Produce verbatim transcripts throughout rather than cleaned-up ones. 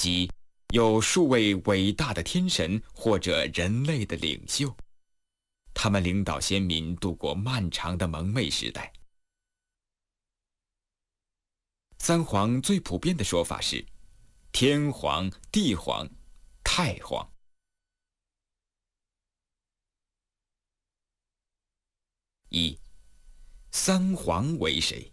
即有数位伟大的天神或者人类的领袖，他们领导先民度过漫长的蒙昧时代。三皇最普遍的说法是天皇、地皇、太皇。一、三皇为谁？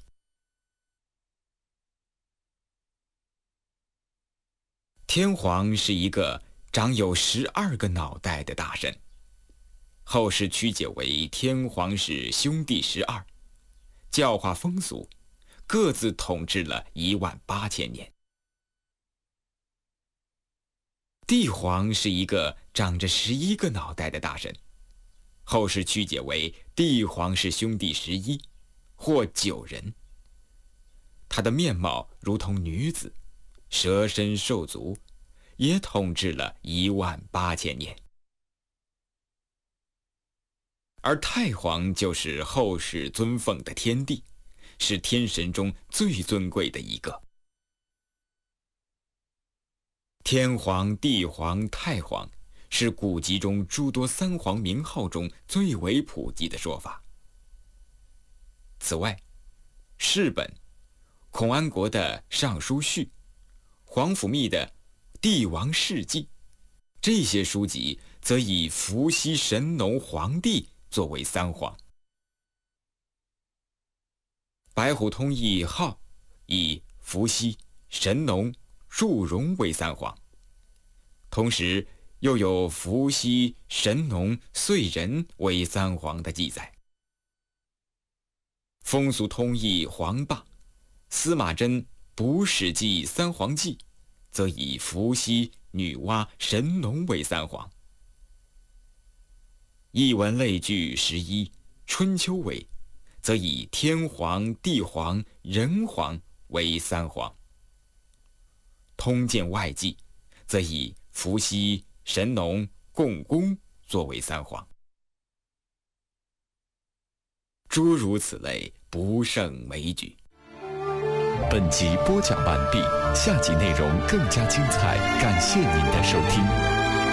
天皇是一个长有十二个脑袋的大神，后世曲解为天皇是兄弟十二，教化风俗，各自统治了一万八千年。帝皇是一个长着十一个脑袋的大神，后世曲解为帝皇是兄弟十一，或九人。他的面貌如同女子，蛇身兽足，也统治了一万八千年。而太皇就是后世尊奉的天帝，是天神中最尊贵的一个。天皇、地皇、太皇是古籍中诸多三皇名号中最为普及的说法。此外，释本、孔安国的《尚书序》、皇甫谧的《帝王世纪》，这些书籍则以伏羲、神农、黄帝作为三皇。白虎通义号以伏羲、神农、祝融为三皇，同时又有伏羲、神农、燧人为三皇的记载。风俗通义黄霸、司马真《补史记三皇记》则以伏羲、女娲、神农为三皇。艺文类聚十一、春秋为则以天皇、地皇、人皇为三皇。通鉴外记则以伏羲、神农、共工作为三皇。诸如此类，不胜枚举。 本集播讲完毕，下集内容更加精彩，感谢您的收听。